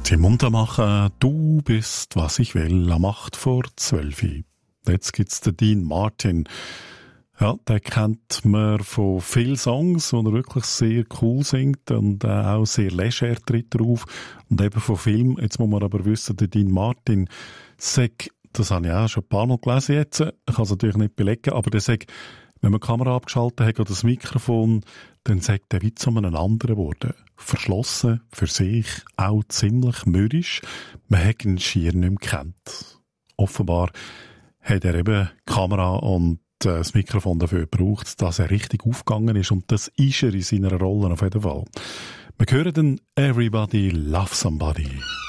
Tim Untermacher, du bist, was ich will, am 8 vor 12. Jetzt gibt's den Dean Martin. Ja, den kennt man von vielen Songs, wo er wirklich sehr cool singt und auch sehr leger tritt drauf. Und eben von Filmen. Jetzt muss man aber wissen, der Dean Martin sagt, das habe ich auch schon ein paar Mal gelesen jetzt, ich kann es natürlich nicht belegen, aber der sagt, wenn man die Kamera abgeschaltet hat oder das Mikrofon, dann sagt der wie zu einem anderen geworden. Verschlossen, für sich, auch ziemlich mürrisch. Man hat ihn schier nicht mehr gekannt. Offenbar hat er eben die Kamera und das Mikrofon dafür gebraucht, dass er richtig aufgegangen ist. Und das ist er in seiner Rolle auf jeden Fall. Wir hören dann Everybody Love Somebody.